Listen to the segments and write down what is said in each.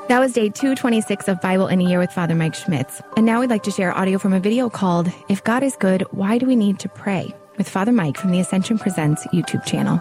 That was day 226 of Bible in a Year with Father Mike Schmitz. And now we'd like to share audio from a video called If God is Good, Why Do We Need to Pray? With Father Mike from the Ascension Presents YouTube channel.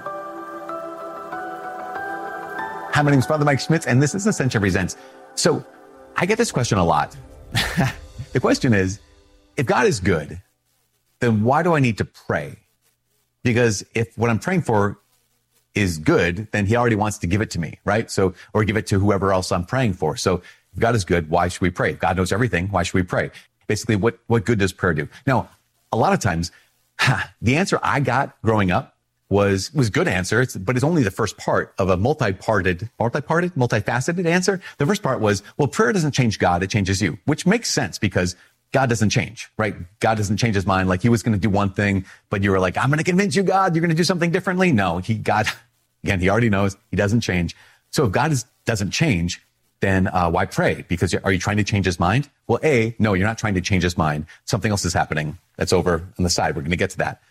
Hi, my name is Father Mike Schmitz, and this is Ascension Presents. So I get this question a lot. The question is, if God is good, then why do I need to pray? Because if what I'm praying for is good, then he already wants to give it to me, right? So, or give it to whoever else I'm praying for. So if God is good, why should we pray? If God knows everything, why should we pray? Basically, what good does prayer do? Now, a lot of times, the answer I got growing up was good answer, but it's only the first part of a multifaceted answer. The first part was, well, prayer doesn't change God, it changes you, which makes sense because God doesn't change, right? God doesn't change his mind. Like he was going to do one thing, but you were like, I'm going to convince you, God, you're going to do something differently. No, God, again, he already knows he doesn't change. So if God doesn't change, then why pray? Because are you trying to change his mind? Well, A, no, you're not trying to change his mind. Something else is happening. That's over on the side. We're going to get to that.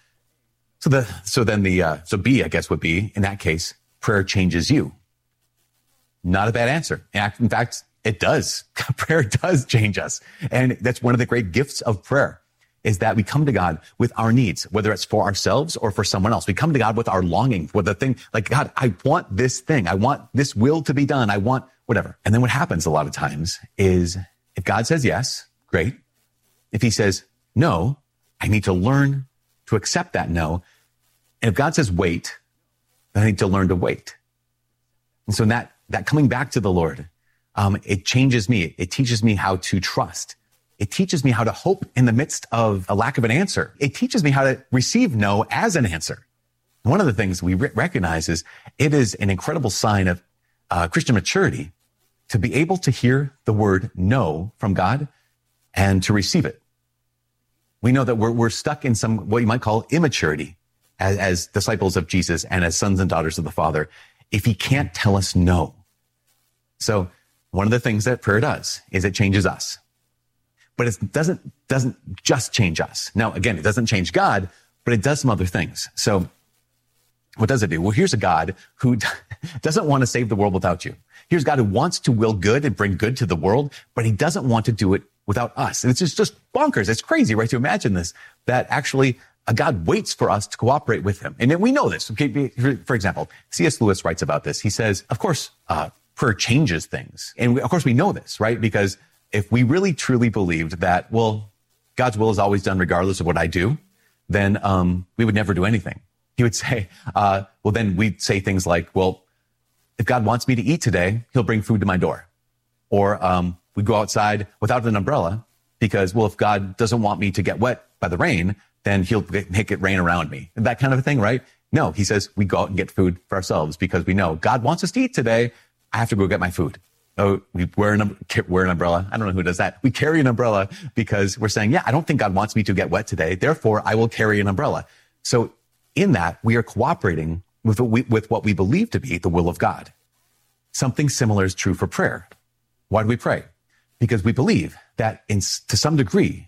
So B, I guess, would be, in that case, prayer changes you. Not a bad answer. In fact, it does. Prayer does change us. And that's one of the great gifts of prayer, is that we come to God with our needs, whether it's for ourselves or for someone else. We come to God with our longing, with the thing, like, God, I want this thing. I want this will to be done. I want whatever. And then what happens a lot of times is if God says yes, great. If he says no, I need to learn to accept that no. And if God says wait, I need to learn to wait. And so that coming back to the Lord, it changes me. It teaches me how to trust. It teaches me how to hope in the midst of a lack of an answer. It teaches me how to receive no as an answer. One of the things we recognize is it is an incredible sign of Christian maturity to be able to hear the word no from God and to receive it. We know that we're stuck in some, what you might call immaturity as disciples of Jesus and as sons and daughters of the Father, if he can't tell us no. So one of the things that prayer does is it changes us. But it doesn't just change us. Now, again, it doesn't change God, but it does some other things. So what does it do? Well, here's a God who doesn't want to save the world without you. Here's a God who wants to will good and bring good to the world, but he doesn't want to do it without us. And it's just bonkers. It's crazy, right? To imagine this, that actually a God waits for us to cooperate with him. And we know this. Okay, for example, C.S. Lewis writes about this. He says, of course, prayer changes things. And of course we know this, right? Because if we really truly believed that, well, God's will is always done regardless of what I do, then we would never do anything. He would say, well, then we'd say things like, well, if God wants me to eat today, he'll bring food to my door. Or we go outside without an umbrella because, well, if God doesn't want me to get wet by the rain, then he'll make it rain around me. That kind of a thing, right? No, he says we go out and get food for ourselves because we know God wants us to eat today. I have to go get my food. Oh, we wear an umbrella. I don't know who does that. We carry an umbrella because we're saying, yeah, I don't think God wants me to get wet today. Therefore, I will carry an umbrella. So in that, we are cooperating with what we believe to be the will of God. Something similar is true for prayer. Why do we pray? Because we believe that to some degree,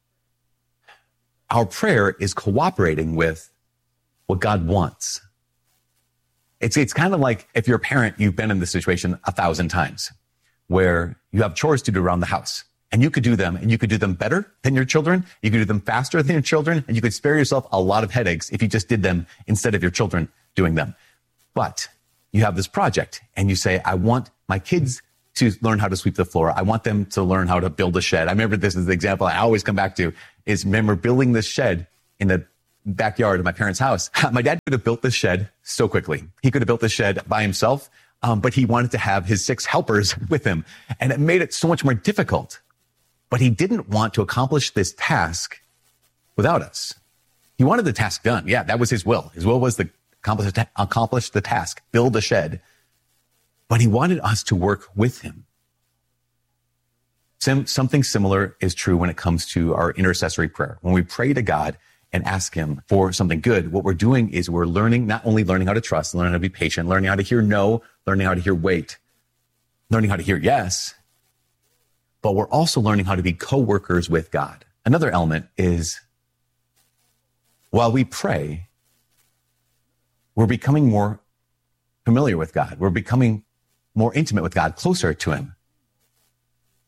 our prayer is cooperating with what God wants. It's kind of like if you're a parent, you've been in this situation 1,000 times where you have chores to do around the house and you could do them better than your children. You could do them faster than your children, and you could spare yourself a lot of headaches if you just did them instead of your children doing them. But you have this project and you say, I want my kids to learn how to sweep the floor. I want them to learn how to build a shed. I remember this is the example I always come back to is remember building this shed in the backyard of my parents' house. My dad could have built this shed so quickly. He could have built this shed by himself, but he wanted to have his 6 helpers with him. And it made it so much more difficult. But he didn't want to accomplish this task without us. He wanted the task done. Yeah, that was his will. His will was to accomplish the task, build a shed. But he wanted us to work with him. Something similar is true when it comes to our intercessory prayer. When we pray to God and ask him for something good, what we're doing is we're learning, not only learning how to trust, learning how to be patient, learning how to hear no, learning how to hear wait, learning how to hear yes, but we're also learning how to be co-workers with God. Another element is while we pray, we're becoming more familiar with God. We're becoming more intimate with God, closer to him.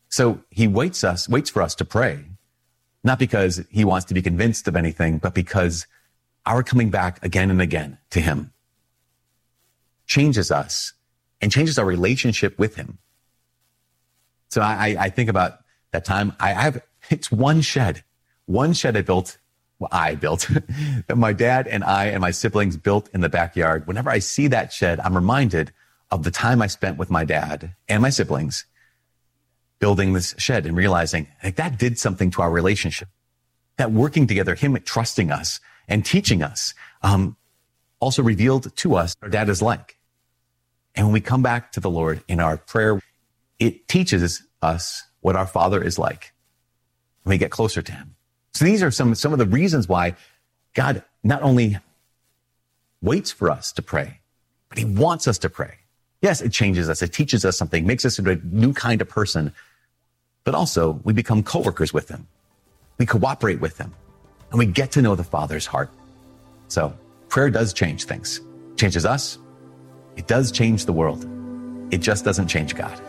So he waits for us to pray, not because he wants to be convinced of anything, but because our coming back again and again to him changes us and changes our relationship with him. So I think about that time. It's one shed I built, that my dad and I and my siblings built in the backyard. Whenever I see that shed, I'm reminded of the time I spent with my dad and my siblings building this shed and realizing like that did something to our relationship. That working together, him trusting us and teaching us, also revealed to us what our dad is like. And when we come back to the Lord in our prayer, it teaches us what our Father is like when we get closer to him. So these are some of the reasons why God not only waits for us to pray, but he wants us to pray. Yes, it changes us. It teaches us something, makes us into a new kind of person, but also we become coworkers with him. We cooperate with him and we get to know the Father's heart. So prayer does change things. It changes us. It does change the world. It just doesn't change God.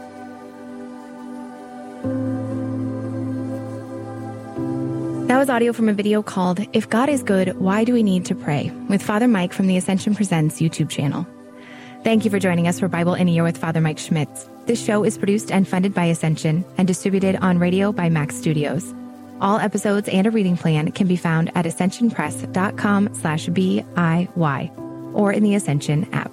That was audio from a video called If God is Good, Why Do We Need to Pray? With Father Mike from the Ascension Presents YouTube channel. Thank you for joining us for Bible in a Year with Father Mike Schmitz. This show is produced and funded by Ascension and distributed on radio by Max Studios. All episodes and a reading plan can be found at ascensionpress.com/BIY or in the Ascension app.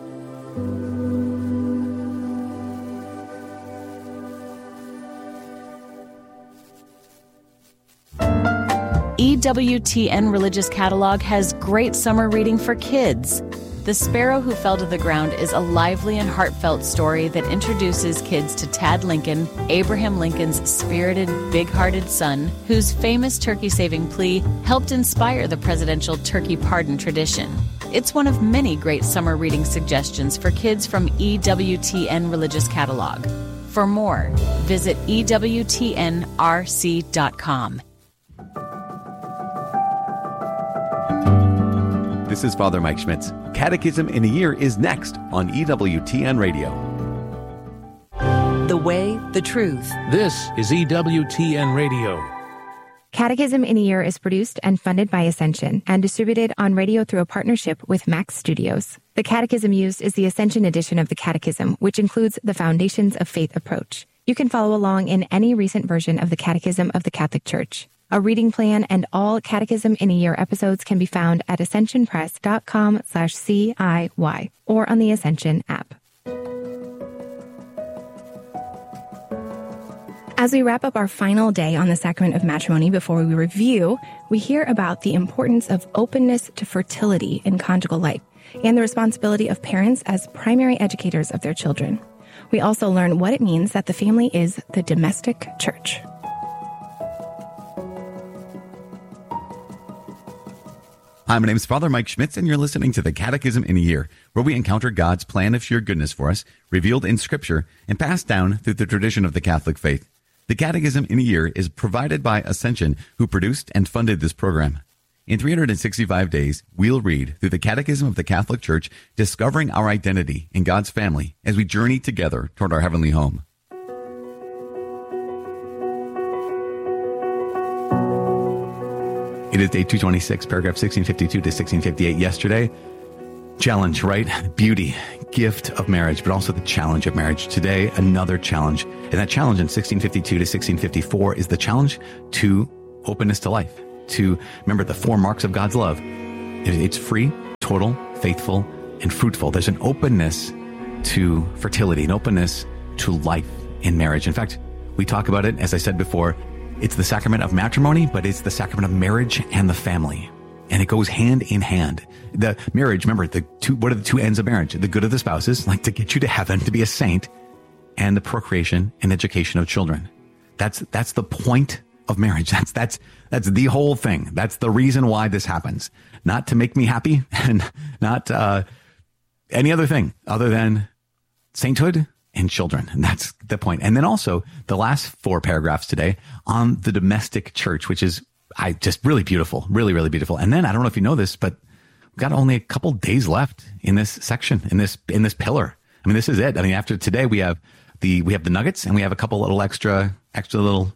EWTN Religious Catalog has great summer reading for kids. The Sparrow Who Fell to the Ground is a lively and heartfelt story that introduces kids to Tad Lincoln, Abraham Lincoln's spirited, big-hearted son, whose famous turkey-saving plea helped inspire the presidential turkey pardon tradition. It's one of many great summer reading suggestions for kids from EWTN Religious Catalog. For more, visit EWTNRC.com. This is Father Mike Schmitz. Catechism in a Year is next on EWTN Radio. The way, the truth. This is EWTN Radio. Catechism in a Year is produced and funded by Ascension and distributed on radio through a partnership with Max Studios. The catechism used is the Ascension edition of the Catechism, which includes the Foundations of Faith approach. You can follow along in any recent version of the Catechism of the Catholic Church. A reading plan and all Catechism in a Year episodes can be found at ascensionpress.com/CIY or on the Ascension app. As we wrap up our final day on the sacrament of matrimony before we review, we hear about the importance of openness to fertility in conjugal life and the responsibility of parents as primary educators of their children. We also learn what it means that the family is the domestic church. Hi, my name is Father Mike Schmitz, and you're listening to the Catechism in a Year, where we encounter God's plan of sheer goodness for us, revealed in Scripture, and passed down through the tradition of the Catholic faith. The Catechism in a Year is provided by Ascension, who produced and funded this program. In 365 days, we'll read through the Catechism of the Catholic Church, discovering our identity in God's family as we journey together toward our heavenly home. It is day 226, paragraph 1652 to 1658. Yesterday, challenge, right? Beauty, gift of marriage, but also the challenge of marriage. Today, another challenge. And that challenge in 1652 to 1654 is the challenge to openness to life. To remember the 4 marks of God's love. It's free, total, faithful, and fruitful. There's an openness to fertility, an openness to life in marriage. In fact, we talk about it, as I said before, it's the sacrament of matrimony, but it's the sacrament of marriage and the family. And it goes hand in hand. The marriage, remember, what are the 2 ends of marriage? The good of the spouses, like to get you to heaven, to be a saint, and the procreation and education of children. That's the point of marriage. That's the whole thing. That's the reason why this happens. Not to make me happy and not any other thing other than sainthood and children. And that's the point. And then also the last 4 paragraphs today on the domestic church, which is just really beautiful, really, really beautiful. And then I don't know if you know this, but we've got only a couple days left in this section, in this pillar. I mean, this is it. I mean, after today, we have the nuggets, and we have a couple little extra little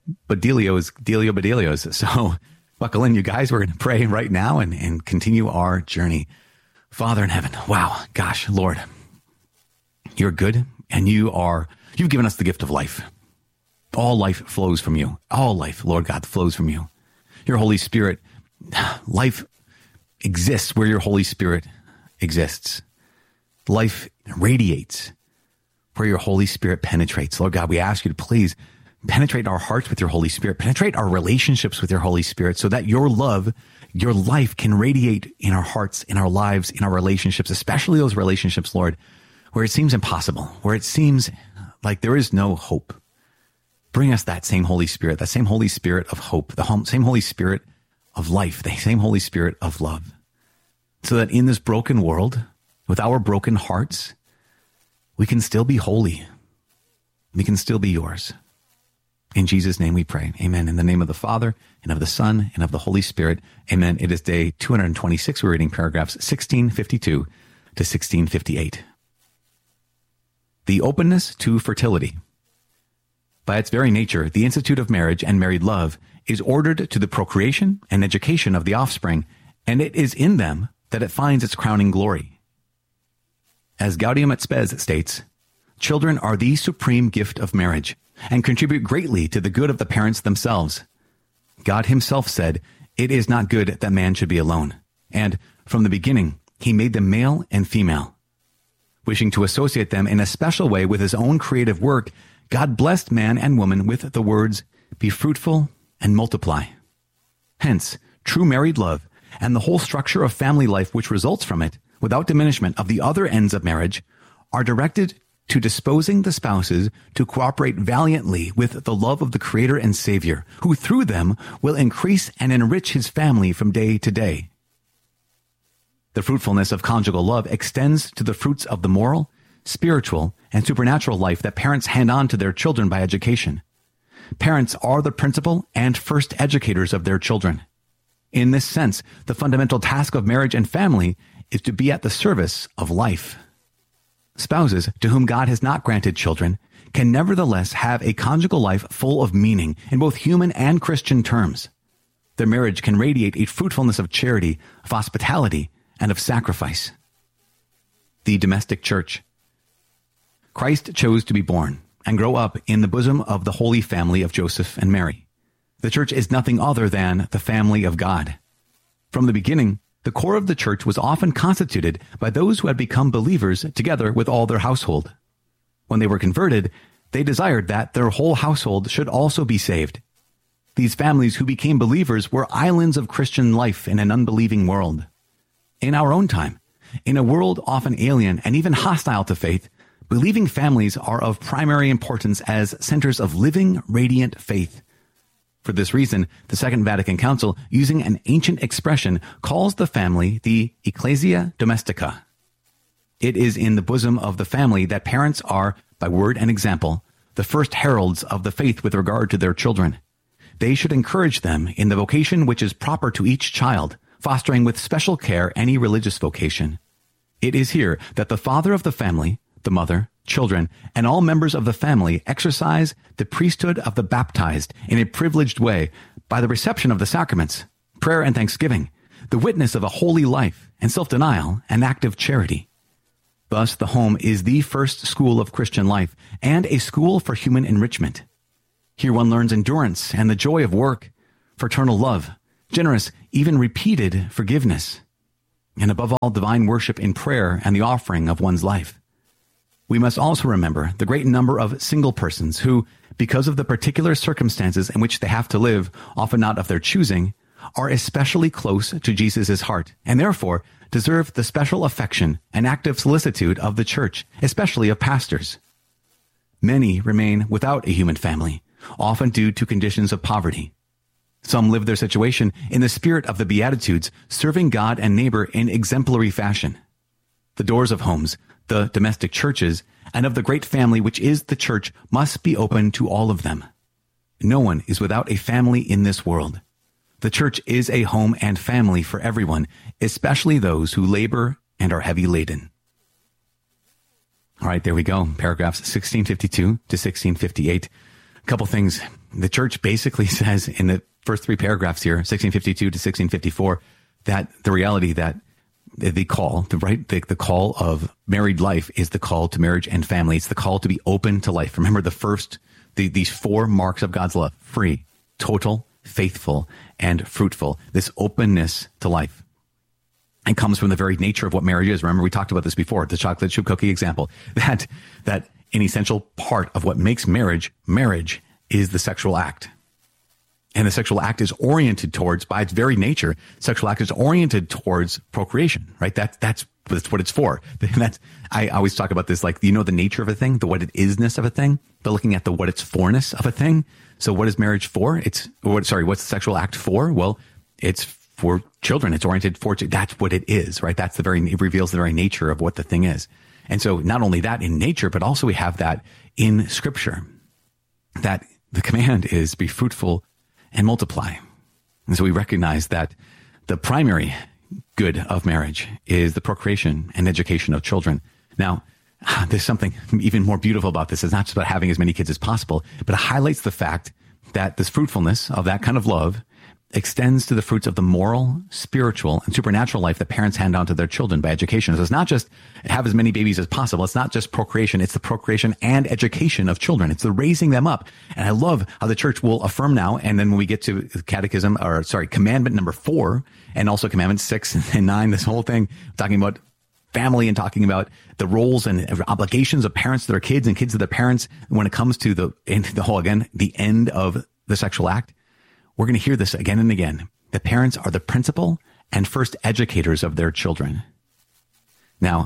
Bedelios. So buckle in, you guys. We're going to pray right now and continue our journey. Father in heaven, wow, gosh, Lord, you're good, and you've given us the gift of life. All life flows from you. All life, Lord God, flows from you. Your Holy Spirit, life exists where your Holy Spirit exists. Life radiates where your Holy Spirit penetrates. Lord God, we ask you to please penetrate our hearts with your Holy Spirit, penetrate our relationships with your Holy Spirit, so that your love, your life can radiate in our hearts, in our lives, in our relationships, especially those relationships, Lord, where it seems impossible, where it seems like there is no hope. Bring us that same Holy Spirit of hope, the same Holy Spirit of life, the same Holy Spirit of love, so that in this broken world, with our broken hearts, we can still be holy. We can still be yours. In Jesus' name we pray. Amen. In the name of the Father, and of the Son, and of the Holy Spirit. Amen. It is day 226. We're reading paragraphs 1652 to 1658. The openness to fertility. By its very nature, the institute of marriage and married love is ordered to the procreation and education of the offspring, and it is in them that it finds its crowning glory. As Gaudium et Spes states, children are the supreme gift of marriage and contribute greatly to the good of the parents themselves. God himself said, "It is not good that man should be alone." And from the beginning, he made them male and female. Wishing to associate them in a special way with his own creative work, God blessed man and woman with the words, "Be fruitful and multiply." Hence, true married love and the whole structure of family life which results from it, without diminishment of the other ends of marriage, are directed to disposing the spouses to cooperate valiantly with the love of the Creator and Savior, who through them will increase and enrich his family from day to day. The fruitfulness of conjugal love extends to the fruits of the moral, spiritual, and supernatural life that parents hand on to their children by education. Parents are the principal and first educators of their children. In this sense, the fundamental task of marriage and family is to be at the service of life. Spouses to whom God has not granted children can nevertheless have a conjugal life full of meaning in both human and Christian terms. Their marriage can radiate a fruitfulness of charity, of hospitality, and of sacrifice. The domestic church. Christ chose to be born and grow up in the bosom of the holy family of Joseph and Mary. The church is nothing other than the family of God. From the beginning, the core of the church was often constituted by those who had become believers together with all their household. When they were converted, they desired that their whole household should also be saved. These families who became believers were islands of Christian life in an unbelieving world. In our own time, in a world often alien and even hostile to faith, believing families are of primary importance as centers of living, radiant faith. For this reason, the Second Vatican Council, using an ancient expression, calls the family the Ecclesia Domestica. It is in the bosom of the family that parents are, by word and example, the first heralds of the faith with regard to their children. They should encourage them in the vocation which is proper to each child, fostering with special care any religious vocation. It is here that the father of the family, the mother, children, and all members of the family exercise the priesthood of the baptized in a privileged way by the reception of the sacraments, prayer and thanksgiving, the witness of a holy life and self-denial and active charity. Thus, the home is the first school of Christian life and a school for human enrichment. Here one learns endurance and the joy of work, fraternal love, generous, even repeated forgiveness, and above all, divine worship in prayer and the offering of one's life. We must also remember the great number of single persons who, because of the particular circumstances in which they have to live, often not of their choosing, are especially close to Jesus' heart, and therefore deserve the special affection and active solicitude of the church, especially of pastors. Many remain without a human family, often due to conditions of poverty. Some live their situation in the spirit of the Beatitudes, serving God and neighbor in exemplary fashion. The doors of homes, the domestic churches, and of the great family which is the church must be open to all of them. No one is without a family in this world. The church is a home and family for everyone, especially those who labor and are heavy laden. All right, there we go. Paragraphs 1652 to 1658. A couple things. The church basically says in the first three paragraphs here, 1652 to 1654, that the reality that the call, the call of married life is the call to marriage and family. It's the call to be open to life. Remember these four marks of God's love: free, total, faithful, and fruitful. This openness to life. And comes from the very nature of what marriage is. Remember, we talked about this before, the chocolate chip cookie example, that an essential part of what makes marriage is the sexual act. And the sexual act is oriented towards, by its very nature, sexual act is oriented towards procreation, right? That's what it's for. I always talk about this, like, the nature of a thing, the what it isness of a thing, but looking at the what it's forness of a thing. So what is marriage for? What's the sexual act for? Well, it's for children. It's oriented for, that's what it is, right? It reveals the very nature of what the thing is. And so not only that in nature, but also we have that in Scripture, that the command is be fruitful and multiply. And so we recognize that the primary good of marriage is the procreation and education of children. Now, there's something even more beautiful about this. It's not just about having as many kids as possible, but it highlights the fact that this fruitfulness of that kind of love extends to the fruits of the moral, spiritual, and supernatural life that parents hand on to their children by education. So it's not just have as many babies as possible. It's not just procreation. It's the procreation and education of children. It's the raising them up. And I love how the church will affirm now. And then when we get to commandment number 4, and also commandment 6 and 9, this whole thing, talking about family and talking about the roles and obligations of parents to their kids and kids to their parents when it comes to the end of the sexual act. We're going to hear this again and again. The parents are the principal and first educators of their children. Now,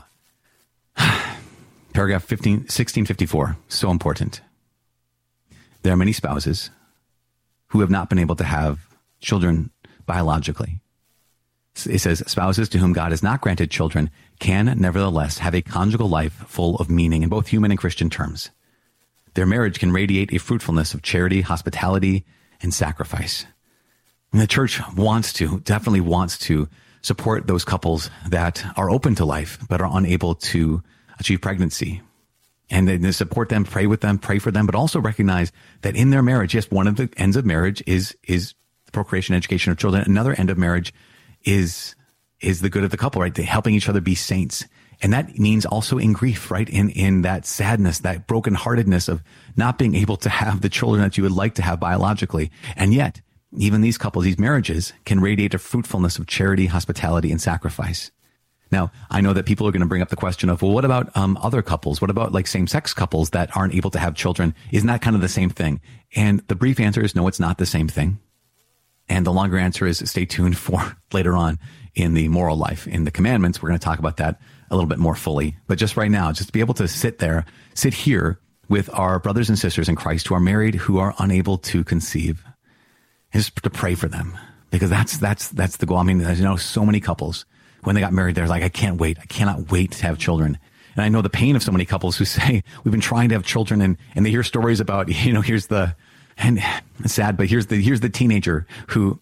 paragraph 1654, so important. There are many spouses who have not been able to have children biologically. It says, spouses to whom God has not granted children can nevertheless have a conjugal life full of meaning in both human and Christian terms. Their marriage can radiate a fruitfulness of charity, hospitality, and sacrifice. And the church definitely wants to support those couples that are open to life, but are unable to achieve pregnancy. And then support them, pray with them, pray for them, but also recognize that in their marriage, yes, one of the ends of marriage is the procreation, education of children. Another end of marriage is the good of the couple, right? Helping each other be saints. And that means also in grief, right? In that sadness, that brokenheartedness of not being able to have the children that you would like to have biologically. And yet, even these couples, these marriages can radiate a fruitfulness of charity, hospitality, and sacrifice. Now, I know that people are going to bring up the question of, well, what about other couples? What about like same-sex couples that aren't able to have children? Isn't that kind of the same thing? And the brief answer is no, it's not the same thing. And the longer answer is stay tuned for later on in the moral life. In the commandments, we're going to talk about that a little bit more fully. But just right now, just to be able to sit here with our brothers and sisters in Christ who are married, who are unable to conceive, is to pray for them, because that's the goal. I mean, as you know, so many couples, when they got married, they're like, I cannot wait to have children. And I know the pain of so many couples who say, we've been trying to have children, and they hear stories about, and it's sad, but here's the teenager who,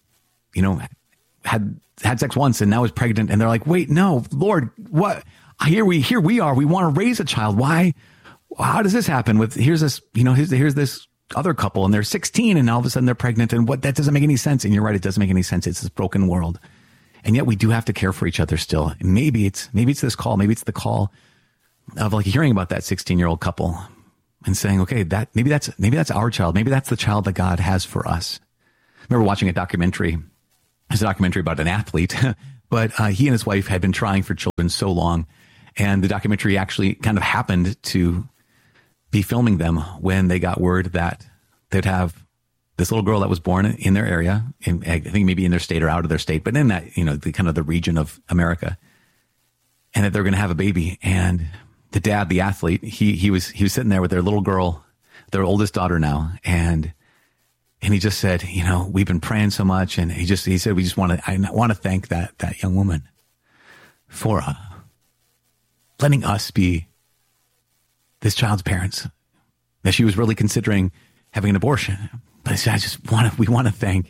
had sex once and now is pregnant, and they're like, wait, no, Lord, what? Here we are. We want to raise a child. Why? How does this happen? Here's this other couple, and they're 16, and all of a sudden they're pregnant, and that doesn't make any sense. And you're right, it doesn't make any sense. It's this broken world, and yet we do have to care for each other still. And maybe it's this call. Maybe it's the call of like hearing about that 16-year-old couple and saying, okay, maybe that's our child. Maybe that's the child that God has for us. I remember watching a documentary. It's a documentary about an athlete, but he and his wife had been trying for children so long. And the documentary actually kind of happened to be filming them when they got word that they'd have this little girl that was born in their area, I think maybe in their state or out of their state, but in that, the kind of the region of America, and that they're going to have a baby. And the dad, the athlete, he was sitting there with their little girl, their oldest daughter now, and he just said, we've been praying so much. And he said, I want to thank that young woman for letting us be this child's parents, that she was really considering having an abortion. But I said, we want to thank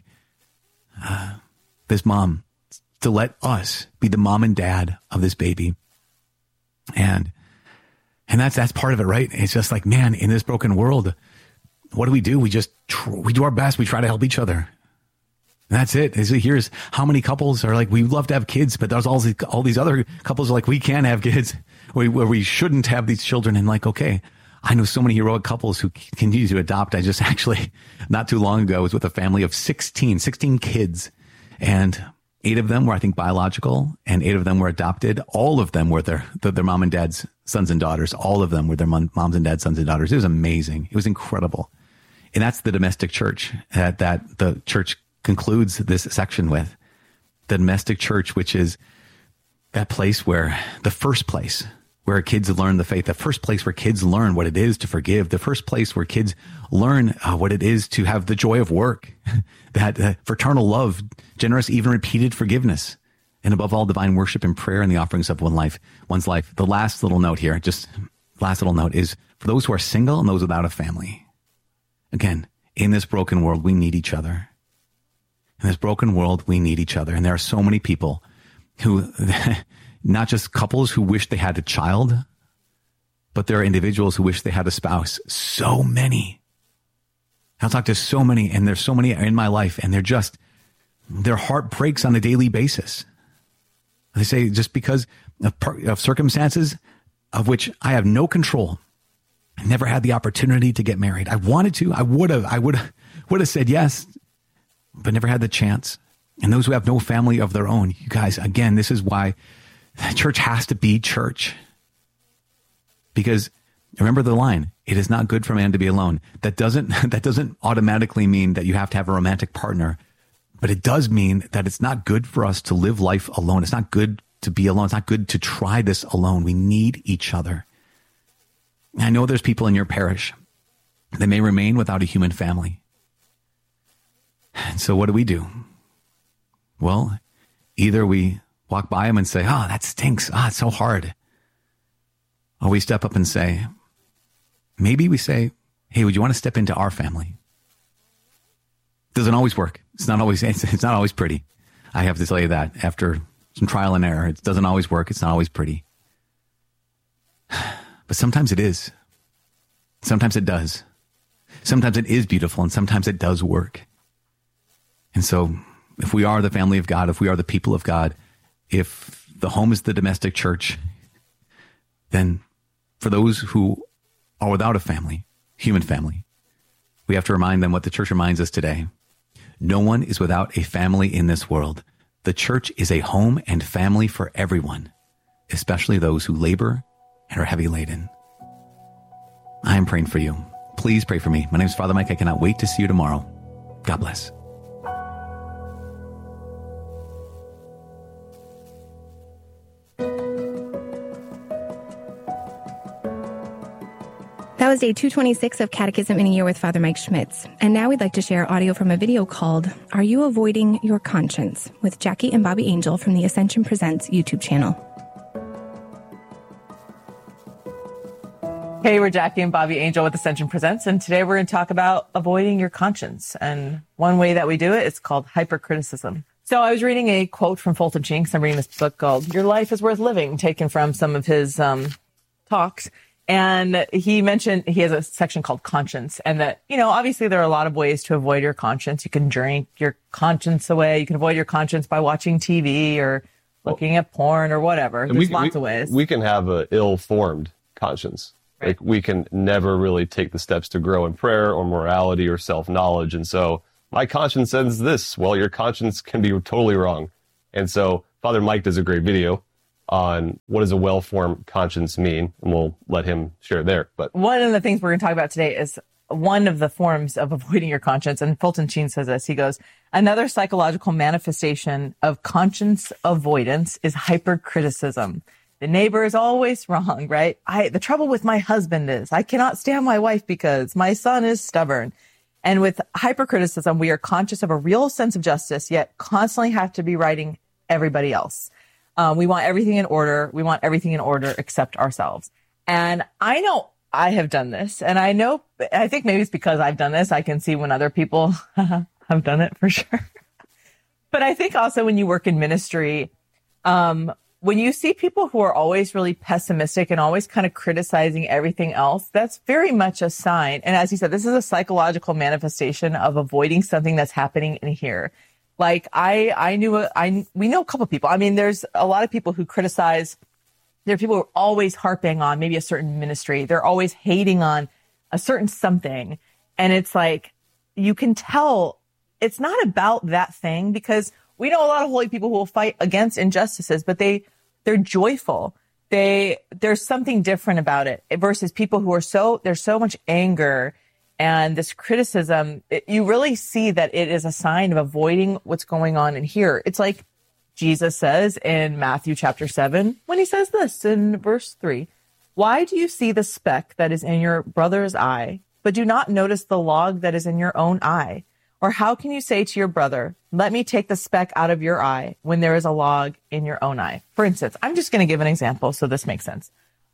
this mom to let us be the mom and dad of this baby. And And that's part of it, right? It's just like, man, in this broken world, what do? We do our best. We try to help each other. And that's it. Here's how many couples are like, we love to have kids, but there's all these other couples are like, we can't have kids, where we shouldn't have these children. And like, okay, I know so many heroic couples who continue to adopt. I just actually, not too long ago, was with a family of 16 kids, and 8 of them were, I think, biological, and 8 of them were adopted. All of them were their mom and dad's sons and daughters. All of them were their moms and dad's sons and daughters. It was amazing. It was incredible. And that's the domestic church that the church concludes this section with. The domestic church, which is that place where the first place where kids learn the faith, the first place where kids learn what it is to forgive, the first place where kids learn what it is to have the joy of work, that fraternal love, generous, even repeated forgiveness, and above all, divine worship and prayer and the offerings of one's life. The last little note here, is for those who are single and those without a family. Again, in this broken world, we need each other. In this broken world, we need each other. And there are so many people who, not just couples who wish they had a child, but there are individuals who wish they had a spouse. So many. I'll talk to so many, and there's so many in my life, and their heart breaks on a daily basis. They say, just because of circumstances of which I have no control, I never had the opportunity to get married. I wanted to, I would have said yes, but never had the chance. And those who have no family of their own, you guys, again, this is why church has to be church. Because remember the line, it is not good for man to be alone. That doesn't automatically mean that you have to have a romantic partner, but it does mean that it's not good for us to live life alone. It's not good to be alone. It's not good to try this alone. We need each other. I know there's people in your parish that may remain without a human family. And so what do? Well, either we walk by them and say, oh, that stinks. It's so hard. Or we step up and say, maybe we say, hey, would you want to step into our family? Doesn't always work. It's not always pretty. I have to tell you that after some trial and error. It doesn't always work. It's not always pretty. But sometimes it is. Sometimes it does. Sometimes it is beautiful, and sometimes it does work. And so if we are the family of God, if we are the people of God, if the home is the domestic church, then for those who are without a family, human family, we have to remind them what the church reminds us today. No one is without a family in this world. The church is a home and family for everyone, especially those who labor and are heavy laden. I am praying for you. Please pray for me. My name is Father Mike. I cannot wait to see you tomorrow. God bless. That was day 226 of Catechism in a Year with Father Mike Schmitz. And now we'd like to share audio from a video called Are You Avoiding Your Conscience? With Jackie and Bobby Angel from the Ascension Presents YouTube channel. Hey, we're Jackie and Bobby Angel with Ascension Presents, and today we're going to talk about avoiding your conscience. And one way that we do it is called hypercriticism. So I was reading a quote from Fulton Sheen. I'm reading this book called Your Life is Worth Living, taken from some of his talks. And he mentioned he has a section called conscience, and that, obviously there are a lot of ways to avoid your conscience. You can drink your conscience away. You can avoid your conscience by watching TV or looking at porn or whatever. There's lots of ways. We can have an ill-formed conscience. Right. Like we can never really take the steps to grow in prayer or morality or self-knowledge. And so my conscience says this. Well, your conscience can be totally wrong. And so Father Mike does a great video on what does a well-formed conscience mean, and we'll let him share there. But one of the things we're going to talk about today is one of the forms of avoiding your conscience. And Fulton Sheen says this. He goes, another psychological manifestation of conscience avoidance is hypercriticism. The neighbor is always wrong, right? The trouble with my husband is I cannot stand my wife because my son is stubborn. And with hypercriticism, we are conscious of a real sense of justice, yet constantly have to be righting everybody else. We want everything in order. We want everything in order except ourselves. And I know I have done this, and I think maybe it's because I've done this. I can see when other people have done it for sure. But I think also when you work in ministry, when you see people who are always really pessimistic and always kind of criticizing everything else, that's very much a sign. And as you said, this is a psychological manifestation of avoiding something that's happening in here. Like we know a couple of people. I mean, there's a lot of people who criticize. There are people who are always harping on maybe a certain ministry. They're always hating on a certain something. And it's like, you can tell it's not about that thing, because we know a lot of holy people who will fight against injustices, but they're joyful. There's something different about it versus people who are there's so much anger and this criticism. You really see that it is a sign of avoiding what's going on in here. It's like Jesus says in Matthew chapter 7, when he says this in verse 3, why do you see the speck that is in your brother's eye, but do not notice the log that is in your own eye? Or how can you say to your brother, let me take the speck out of your eye when there is a log in your own eye? For instance, I'm just going to give an example so this makes sense.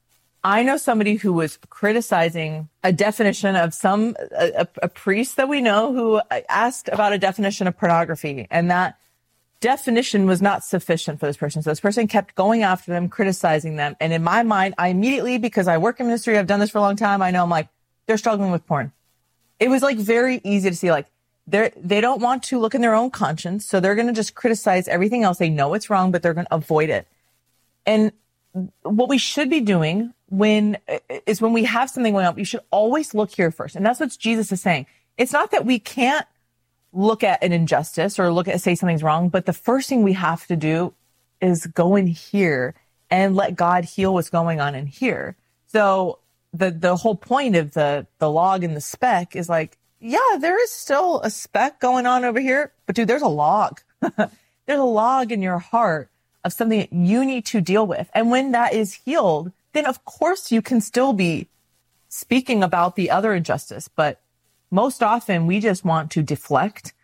I know somebody who was criticizing a definition of a priest that we know who asked about a definition of pornography, and that definition was not sufficient for this person. So this person kept going after them, criticizing them. And in my mind, I immediately, because I work in ministry, I've done this for a long time, I know I'm like, they're struggling with porn. It was like very easy to see, like, they don't want to look in their own conscience, so they're going to just criticize everything else. They know it's wrong, but they're going to avoid it. And what we should be doing when we have something going on, we should always look here first. And that's what Jesus is saying. It's not that we can't look at an injustice or say something's wrong, but the first thing we have to do is go in here and let God heal what's going on in here. So the whole point of the log and the speck is like, yeah, there is still a speck going on over here, but dude, there's a log. There's a log in your heart of something that you need to deal with. And when that is healed, then of course you can still be speaking about the other injustice. But most often we just want to deflect.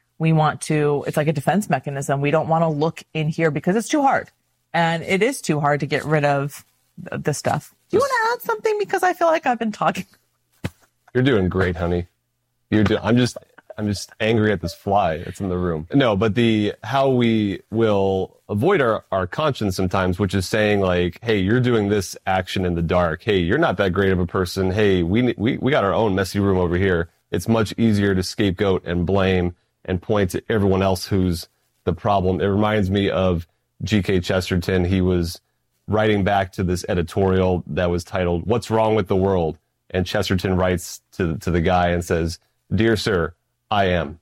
It's like a defense mechanism. We don't want to look in here because it's too hard. And it is too hard to get rid of the stuff. Do you want to add something? Because I feel like I've been talking. You're doing great, honey. I'm just angry at this fly that's in the room. No, but how we will avoid our conscience sometimes, which is saying like, hey, you're doing this action in the dark. Hey, you're not that great of a person. Hey, we got our own messy room over here. It's much easier to scapegoat and blame and point to everyone else who's the problem. It reminds me of G.K. Chesterton. He was writing back to this editorial that was titled, "What's Wrong with the World?" And Chesterton writes to the guy and says, "Dear sir, I am.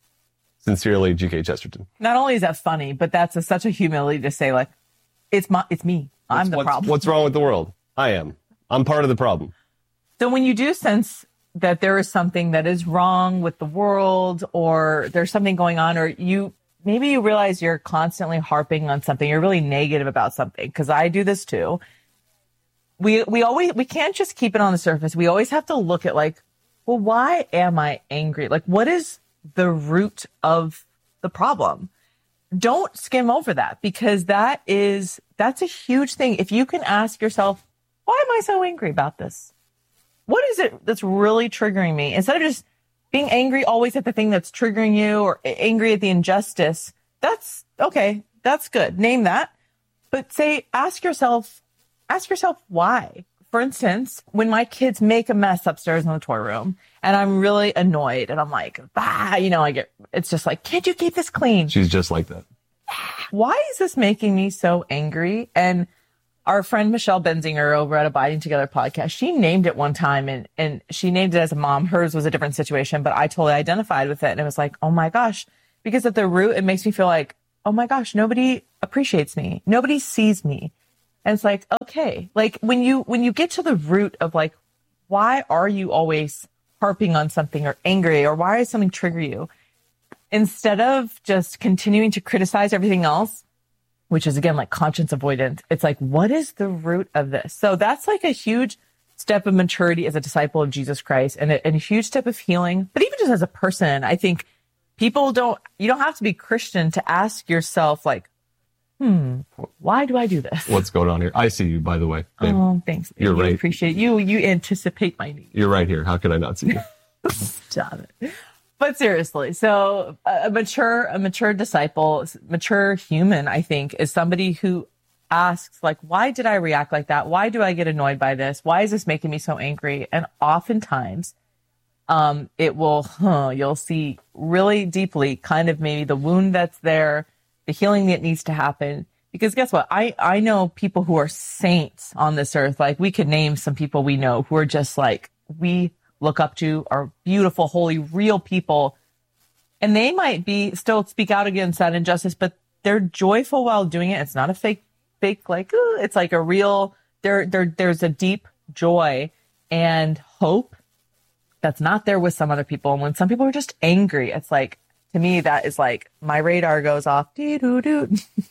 Sincerely, G.K. Chesterton." Not only is that funny, but that's such a humility to say, like, it's me. I'm the problem. What's wrong with the world? I am. I'm part of the problem. So when you do sense that there is something that is wrong with the world, or there's something going on, or maybe you realize you're constantly harping on something, you're really negative about something, because I do this too. We can't just keep it on the surface. We always have to look at like, well, why am I angry? Like, what is the root of the problem? Don't skim over that, because that's a huge thing. If you can ask yourself, why am I so angry about this? What is it that's really triggering me? Instead of just being angry always at the thing that's triggering you, or angry at the injustice, that's okay. That's good. Name that. But ask yourself why. For instance, when my kids make a mess upstairs in the toy room and I'm really annoyed and I'm like, it's just like, can't you keep this clean? She's just like that. Why is this making me so angry? And our friend Michelle Benzinger over at Abiding Together podcast, she named it one time, and she named it as a mom. Hers was a different situation, but I totally identified with it. And it was like, oh my gosh, because at the root, it makes me feel like, oh my gosh, nobody appreciates me. Nobody sees me. And it's like, okay, like when you get to the root of like, why are you always harping on something or angry, or why does something trigger you? Instead of just continuing to criticize everything else, which is again like conscience avoidant, it's like, what is the root of this? So that's like a huge step of maturity as a disciple of Jesus Christ, and a huge step of healing. But even just as a person, I think you don't have to be Christian to ask yourself like, why do I do this? What's going on here? I see you, by the way. Babe. Oh, thanks. Babe. You're right. I appreciate you. You anticipate my needs. You're right here. How could I not see you? Stop it. But seriously, so a mature disciple, mature human, I think, is somebody who asks, like, why did I react like that? Why do I get annoyed by this? Why is this making me so angry? And oftentimes, it will, you'll see really deeply kind of maybe the wound that's there, the healing that needs to happen. Because guess what? I know people who are saints on this earth. Like, we could name some people we know who are just like, we look up to, are beautiful, holy, real people. And they might be still speak out against that injustice, but they're joyful while doing it. It's not a fake, like, ooh, it's like a real, there's a deep joy and hope that's not there with some other people. And when some people are just angry, it's like, to me, that is like, my radar goes off. Dee-doo-doo.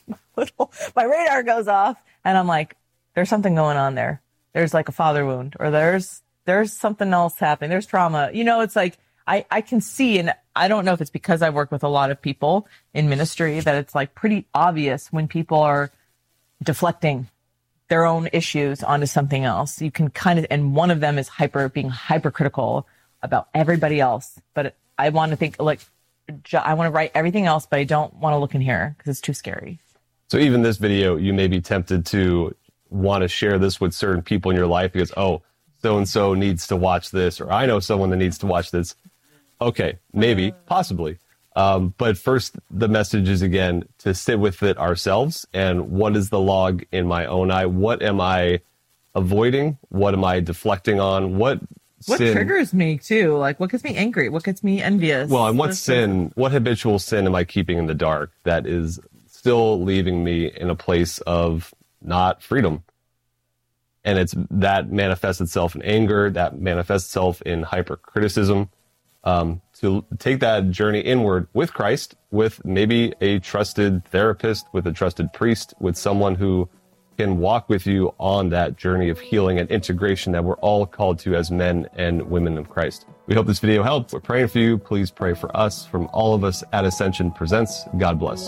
My radar goes off. And I'm like, there's something going on there. There's like a father wound, or there's something else happening. There's trauma. You know, it's like, I can see, and I don't know if it's because I work with a lot of people in ministry, that it's like pretty obvious when people are deflecting their own issues onto something else. You can kind of, and one of them is being hypercritical about everybody else. But I want to think, like, I want to write everything else, but I don't want to look in here because it's too scary. So even this video, you may be tempted to want to share this with certain people in your life because, oh, so-and-so needs to watch this, or I know someone that needs to watch this. Okay, maybe, possibly. But first, the message is, again, to sit with it ourselves. And what is the log in my own eye? What am I avoiding? What am I deflecting on? What sin triggers me, too? Like, what gets me angry? What gets me envious? Well, and what habitual sin am I keeping in the dark that is still leaving me in a place of not freedom? And that manifests itself in anger, that manifests itself in hypercriticism. To take that journey inward with Christ, with maybe a trusted therapist, with a trusted priest, with someone who can walk with you on that journey of healing and integration that we're all called to as men and women of Christ. We hope this video helped. We're praying for you. Please pray for us. From all of us at Ascension Presents, God bless.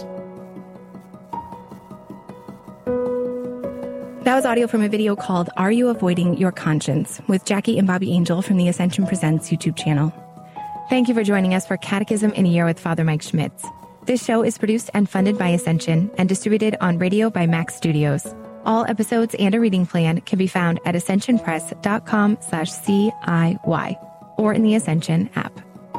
That was audio from a video called Are You Avoiding Your Conscience? With Jackie and Bobby Angel from the Ascension Presents YouTube channel. Thank you for joining us for Catechism in a Year with Father Mike Schmitz. This show is produced and funded by Ascension and distributed on radio by Max Studios. All episodes and a reading plan can be found at ascensionpress.com/CIY or in the Ascension app.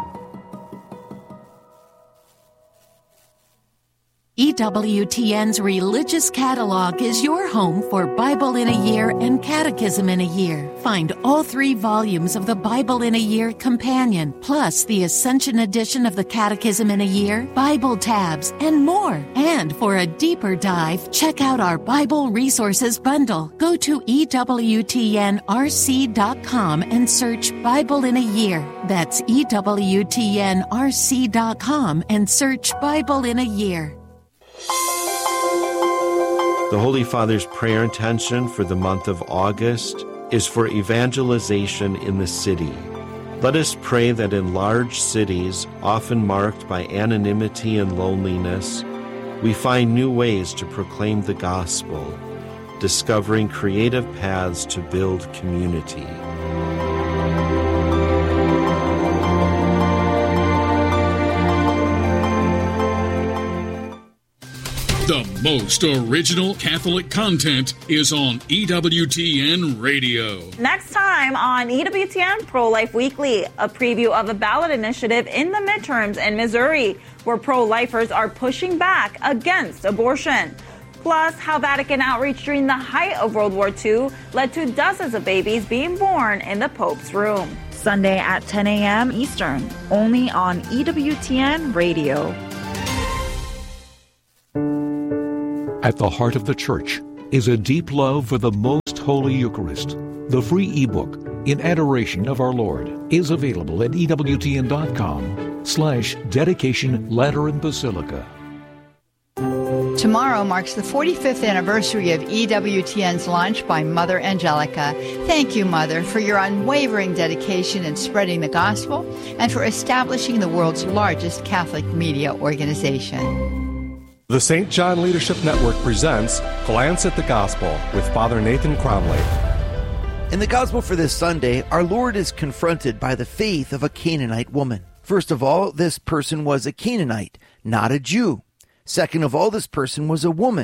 EWTN's Religious Catalog is your home for Bible in a Year and Catechism in a Year. Find all 3 volumes of the Bible in a Year Companion, plus the Ascension edition of the Catechism in a Year, Bible tabs, and more. And for a deeper dive, check out our Bible Resources Bundle. Go to EWTNRC.com and search Bible in a Year. That's EWTNRC.com and search Bible in a Year. The Holy Father's prayer intention for the month of August is for evangelization in the city. Let us pray that in large cities, often marked by anonymity and loneliness, we find new ways to proclaim the gospel, discovering creative paths to build community. The most original Catholic content is on EWTN Radio. Next time on EWTN Pro-Life Weekly, a preview of a ballot initiative in the midterms in Missouri, where pro-lifers are pushing back against abortion. Plus, how Vatican outreach during the height of World War II led to dozens of babies being born in the Pope's room. Sunday at 10 a.m. Eastern, only on EWTN Radio. At the heart of the Church is a deep love for the Most Holy Eucharist. The free ebook, In Adoration of Our Lord, is available at EWTN.com/dedication Lateran Basilica. Tomorrow marks the 45th anniversary of EWTN's launch by Mother Angelica. Thank you, Mother, for your unwavering dedication in spreading the gospel and for establishing the world's largest Catholic media organization. The St. John Leadership Network presents Glance at the Gospel with Father Nathan Cromley. In the Gospel for this Sunday, our Lord is confronted by the faith of a Canaanite woman. First of all, this person was a Canaanite, not a Jew. Second of all, this person was a woman,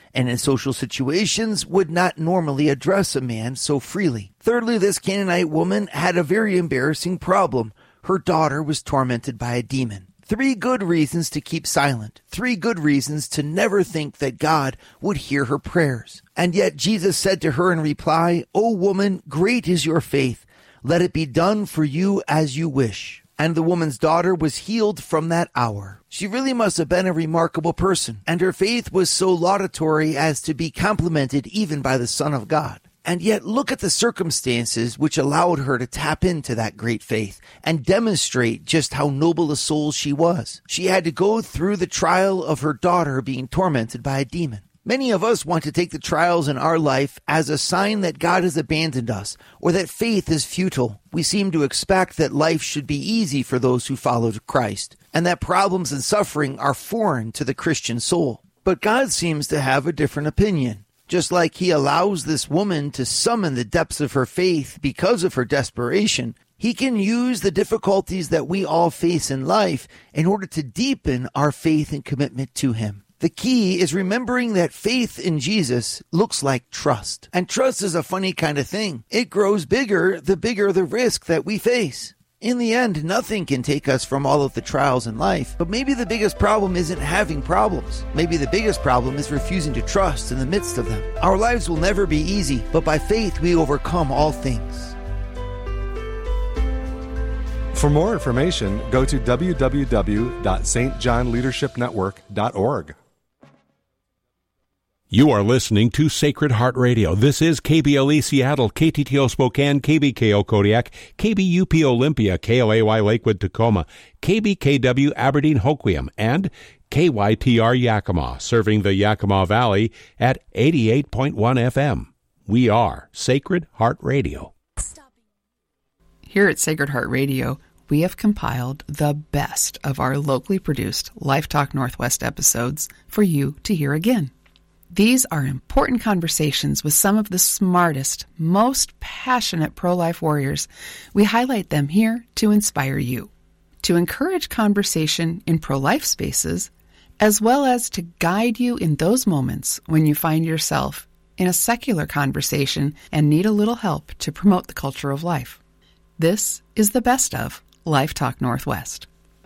and in social situations would not normally address a man so freely. Thirdly, this Canaanite woman had a very embarrassing problem. Her daughter was tormented by a demon. 3 good reasons to keep silent. 3 good reasons to never think that God would hear her prayers. And yet Jesus said to her in reply, "O woman, great is your faith. Let it be done for you as you wish." And the woman's daughter was healed from that hour. She really must have been a remarkable person, and her faith was so laudatory as to be complimented even by the Son of God. And yet look at the circumstances which allowed her to tap into that great faith and demonstrate just how noble a soul she was. She had to go through the trial of her daughter being tormented by a demon. Many of us want to take the trials in our life as a sign that God has abandoned us or that faith is futile. We seem to expect that life should be easy for those who follow Christ, and that problems and suffering are foreign to the Christian soul. But God seems to have a different opinion. Just like he allows this woman to summon the depths of her faith because of her desperation, he can use the difficulties that we all face in life in order to deepen our faith and commitment to him. The key is remembering that faith in Jesus looks like trust. And trust is a funny kind of thing. It grows bigger the risk that we face. In the end, nothing can take us from all of the trials in life, but maybe the biggest problem isn't having problems. Maybe the biggest problem is refusing to trust in the midst of them. Our lives will never be easy, but by faith we overcome all things. For more information, go to www.stjohnleadershipnetwork.org. You are listening to Sacred Heart Radio. This is KBLE Seattle, KTTO Spokane, KBKO Kodiak, KBUP Olympia, KLAY Lakewood Tacoma, KBKW Aberdeen Hoquiam, and KYTR Yakima, serving the Yakima Valley at 88.1 FM. We are Sacred Heart Radio. Here at Sacred Heart Radio, we have compiled the best of our locally produced Life Talk Northwest episodes for you to hear again. These are important conversations with some of the smartest, most passionate pro-life warriors. We highlight them here to inspire you, to encourage conversation in pro-life spaces, as well as to guide you in those moments when you find yourself in a secular conversation and need a little help to promote the culture of life. This is the best of Life Talk Northwest.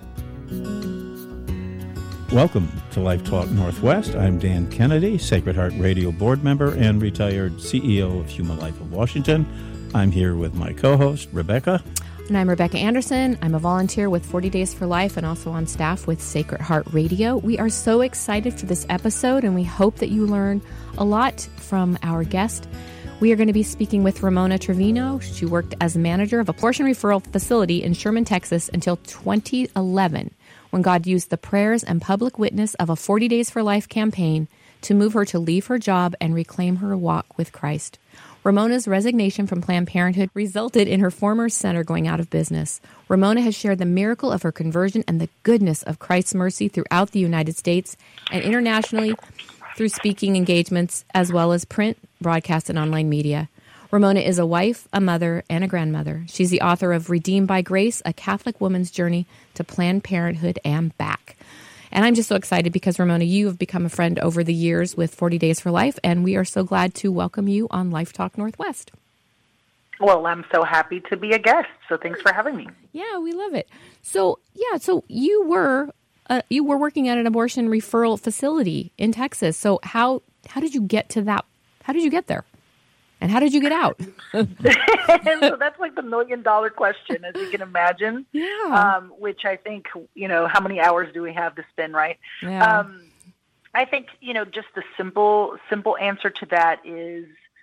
Welcome to Life Talk Northwest. I'm Dan Kennedy, Sacred Heart Radio board member and retired CEO of Human Life of Washington. I'm here with my co-host, Rebecca. And I'm Rebecca Anderson. I'm a volunteer with 40 Days for Life and also on staff with Sacred Heart Radio. We are so excited for this episode, and we hope that you learn a lot from our guest. We are going to be speaking with Ramona Trevino. She worked as manager of a abortion referral facility in Sherman, Texas until 2011, when God used the prayers and public witness of a 40 Days for Life campaign to move her to leave her job and reclaim her walk with Christ. Ramona's resignation from Planned Parenthood resulted in her former center going out of business. Ramona has shared the miracle of her conversion and the goodness of Christ's mercy throughout the United States and internationally through speaking engagements as well as print, broadcast, and online media. Ramona is a wife, a mother, and a grandmother. She's the author of Redeemed by Grace, A Catholic Woman's Journey to Planned Parenthood and Back. And I'm just so excited because, Ramona, you have become a friend over the years with 40 Days for Life, and we are so glad to welcome you on Life Talk Northwest. Well, I'm so happy to be a guest, so thanks for having me. Yeah, we love it. So you were working at an abortion referral facility in Texas. So how did you get to that? How did you get there? And how did you get out? So that's like the $1 million question, as you can imagine. Yeah. Which I think, how many hours do we have to spend, right? Yeah. I think, just the simple answer to that is